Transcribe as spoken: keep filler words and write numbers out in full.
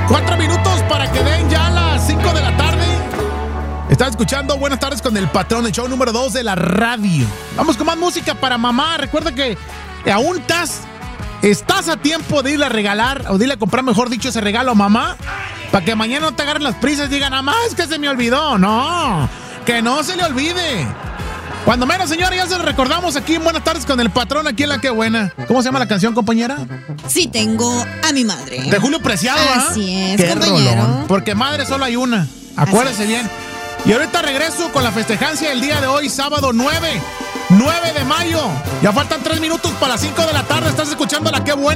Cuatro minutos para que den ya las cinco de la tarde. Estás escuchando Buenas Tardes con el Patrón, el show número dos de la radio. Vamos con más música para mamá. Recuerda que aún estás, estás a tiempo de irle a regalar, o de irle a comprar, mejor dicho, ese regalo a mamá, para que mañana no te agarren las prisas y digan, mamá, es que se me olvidó. No, que no se le olvide. Cuando menos, señores, ya se lo recordamos aquí en Buenas Tardes con el Patrón, aquí en La Que Buena. ¿Cómo se llama la canción, compañera? Sí, tengo a mi madre. De Julio Preciado, ¿ah? Así es, Qué compañero. rolón. Porque madre solo hay una. Acuérdese bien. Y ahorita regreso con la festejancia del día de hoy, sábado nueve de mayo. Ya faltan tres minutos para las cinco de la tarde. Estás escuchando La Que Buena.